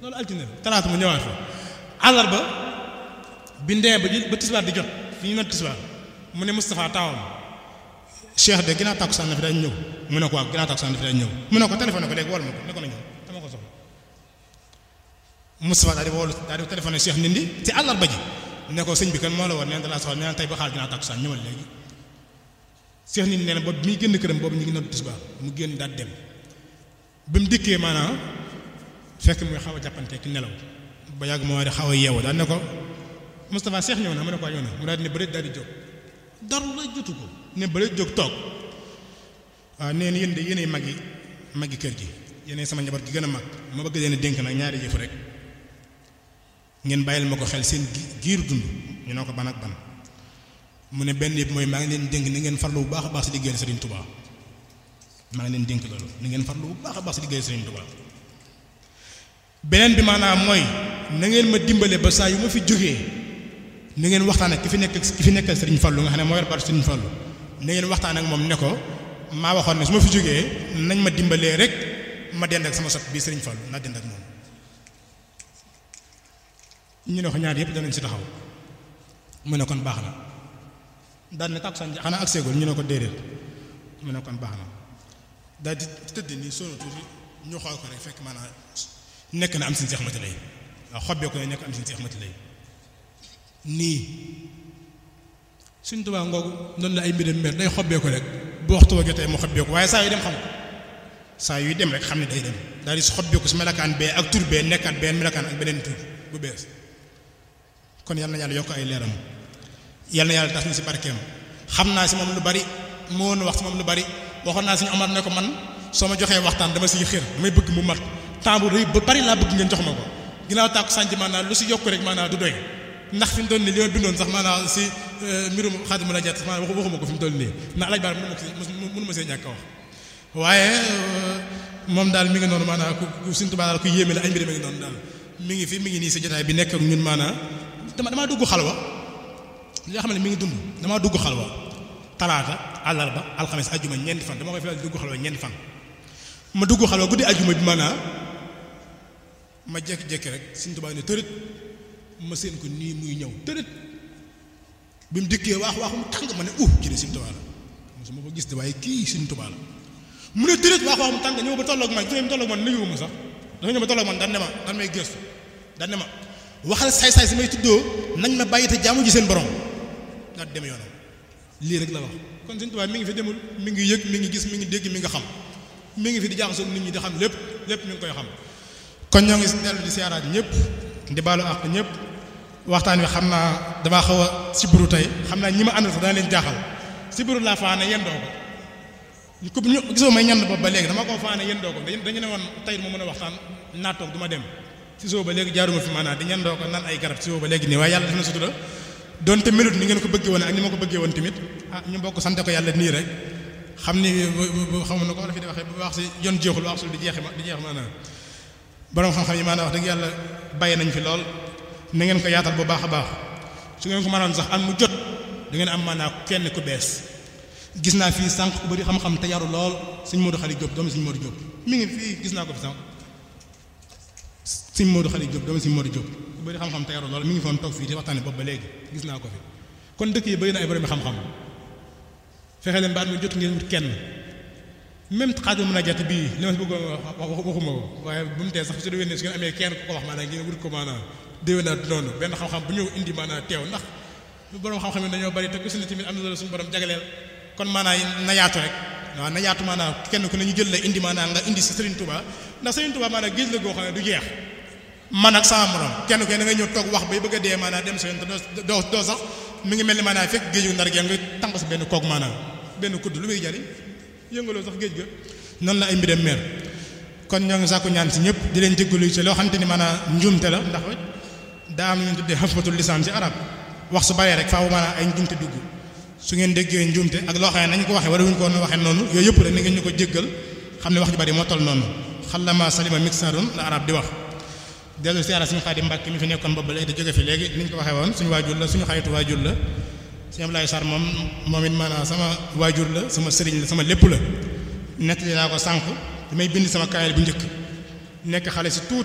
loolu altine la talaata mu ñëwaat fa àllarba bi ndee ba tisbaar di jot fi ñu noot tisbaar mu ne Moustapha taawam Cheikh de ginnaaw takkusaan na fi dañ ñëw mu ne ko waaw ginnaaw takkusaan na fi dañ ñëw mu ne ko téléphone ko léegi wol ma ko ne ko na ñëw dama ko soxla Moustapha daal di téléphoné Cheikh Ndindi ci àllarba ji ne ko sëñ bi kan moo la war neen da laa soxla nee na tey ba xaar ginnaaw takkusaan ñëwal léegi Cheikh Ndindi nee na boobu mi génn këram boobu ñu ngi noot tisbaar mu génn daal dem bi mu dikkee maanaam fekk muy xaw a jàppante ki nelaw ba yàgg moo di xaw a yeewu daal ne ko Moustapha Cheikh ñëw na mu ne ko ñëw na mu daal di ne bëreet daal di jóg dara la jotu ko ne bëreet jóg toog waaw nee na yéen de yéenay magi kër gi yéenay sama njaboot gi gën a mag ma bëgg leen a dénk nag ñaari yëf rek ngeen bàyyil ma ko xel seen giiru dund ñu ne ko ban ak ban mu ne benn yëpp mooy maa ngi leen dénk ni ngeen farlu bu baax a baax si liggéeyal Serigne Touba maa ngi leen dénk loolu ni ngeen farlu bu baax a baax si liggéeyal Serigne Touba beneen bi maanaam mooy na ngeen ma dimbale ba saa yu ma fi jógee na ngeen waxtaan ak ki fi nekkal Serigne Fallou nga xam ne moo yor baatu Serigne Fallou na ngeen waxtaan ak moom ne ko maa waxoon ne su ma fi jógee nañ ma dimbalee rek ma dend ak sama sot bii Serigne Fallou naa dend ak moom ñu ne ko ñaar yëpp danañ si taxaw mu ne kon baax na daal ne takkusaan xanaa ak seegul ñu ne ko déedéet mu ne kon baax na daal di tëdd nii sonu tuuti ñu xool ko rek fekk maanaam nekk na am sin Seex Mati Lay waaw xobbee ko ne nekk am sin Seex Mati Lay nii Sëriñ Tuubaa ngoogu noonu la ay mbiram mer day xobbee ko rek bu waxtu wa jotee mu xobbee ko waaye saa yu dem xam ko saa yuy dem rek xam ne day dem daal di xobbee ko si melakaan bee ak tur bee nekkaat benn melakaan ak beneen tur bu bees kon yal na yàlla yokk ay leeram yal na yàlla tas na si barkeem xam naa si moom lu bari moo woon wax si moom lu bari waxoon naa Sëriñ Omar ne ko man soo ma joxee waxtaan dama siy xër damay bëgg mu mat temps bu rëy ba bari laa bëgg ngeen jox ma ko ginnaaw tàkku sànc maanaam lu si yokk rek maanaam du doy ndax fi mu toll nii li ma bindoon sax maanaam si mbirum Xaadimu Rajaa maanaam waxuma ko fi mu toll nii ndax alaaj baar mënu ma see ñàkk a wax waaye moom daal mi ngi noonu maanaam ku Sëriñ Tuubaa daal ku yéeme la ay mbir mi ngi noonu daal mi ngi nii si jotaay bi nekk ak ñun maanaam damaa dugg xalwa li nga xam ne mi ngi dund damaa dugg xalwa talaata àllarba alxames ajjuma ñeenti fan dama koy fi dugg xalwa ñeenti fan ma dugg xalwa guddi ajjuma bi maanaam ma jékki-jékki rek Sëriñ Tuubaa ne tërët ma seen ko nii muy ñëw tërët bi mu dikkee waaxu mu tàng ma ne kii de Sëriñ Tuubaa la mosuma ko gis de waaye kii Sëriñ Tuubaa la mu ne tërët waaxu mu tàng ñëw ba tolloog man mu tolloog man nuyu ma sax dafa ñëw ba tolloog man daan may gëstu daan ne ma waxal saay-saay si may tuddoo nañ ma bàyyi te jaamu ji seen borom daal dem yoonam lii rek la wax kon Sëriñ Tuubaa mi ngi fi demul mi ngi yëg mi ngi gis mi ngi dégg mi nga xam mi ngi fi di jaaxasoo nit ñi di xam lépp mi ngi koy xam kon ñoo ngi dellu di siyaaraat ñëpp di baalu àq ñëpp waxtaan wi xam naa damaa xaw a siburu tey xam naa ñi ma àndal sax dana leen jaaxal siburu laa faane yendoo ko ñu gisoo may ñand boobu ba léegi dama koo faane yendoo ko dañu ne woon tey ma mën a waxtaan naa toog du ma dem si soo ba léegi jaaruma fi maanaam di ñandoo ko naan ay garab si soo ba léegi nii waaye yàlla def na sutura donte melut ni ngeen ko bëggee woon ak ni ma ko bëggee woon tamit ñu bokk sante ko yàlla nii rek xam ni xam na ko la fi di waxee bu wax si yoon jeexul wax sul di jeex maanaam borom xam-xam yi maanaam wax dëgg yàlla bàyyi nañ fi lool na ngeen ko yaatal bu baax a baax su ngeen ko mënoon sax am mu jot da ngeen am maanaam kenn ku bees gis naa fii sànq ku bëri xam-xam te yaru lool Sëriñ Modou Khari Diop doomu Sëriñ Modou Diop mi ngi fii gis naa ko fi sànq Sëriñ Modou Khari Diop doomu Sëriñ Modou Diop ku bëri xam-xam te yaru lool mi ngi foon toog fii di waxtaane boobu ba léegi gis naa ko fi kon dëkk yi bëri na ay borom xam-xam fexe leen ba at mi jot ngeen wut kenn même Xaadimu Rajaa bii li ma si bëggoon waxuma ko waaye bu mu tee sax su déwénee su ngeen amee kenn ku ko wax maanaam ngeen wut ko maanaam déwénaat noonu benn xam-xam bu ñëw indi maanaam teew ndax borom xam-xam yi dañoo bari te ku si ne tamit am na loolu suñu borom jagleel kon maanaam na yaatu rek waaw na yaatu maanaam kenn ku ne ñu jël la indi maanaam nga indi si Serigne Touba ndax Serigne Touba maanaam géej la goo xam ne du jeex man ak sama morom kenn ku ne da ngay ñëw toog wax bay bëgg a dee maanaam dem sa yoon te doo sax mi ngi mel ni maanaam fekk géeju ndar gi nga tànq si benn koog maanaam benn kudd lu muy jariñ yëngaloo sax géej ga noonu la ay mbiram meer kon ñoo ngi sàkku ñaan si ñëpp di leen jéggalu ci loo xamante ni maanaam njuumte la ndax daa am lu ñu tuddee xafatul lisaan ci arab wax su baree rek faaw maanaam ay njuumte dugg su ngeen déggee njuumte ak loo xam ne nañu ko waxee wala wuñu ko waxee noonu yooyu yëpp rek ni ngeen ñu ko jéggal xam ne wax ju bari moo toll noonu xalama salima mixarun la arab di wax dellu siyaara suñu Xaadim Mbàkke mi fi nekkoon boobu léegi di jóge fi léegi ni ñu ko waxee woon suñu waajur la suñu xaritu waajur la sëñ Ablaye Sarr moom it maanaam sama waajur la sama sëriñ la sama lépp la nettali naa ko sànq damay bind sama kaayal bu njëkk nekk xale si tuuti